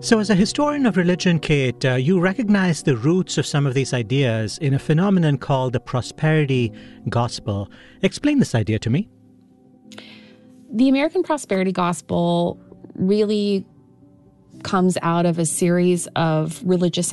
So, as a historian of religion, Kate, you recognize the roots of some of these ideas in a phenomenon called the prosperity gospel. Explain this idea to me. The American prosperity gospel really comes out of a series of religious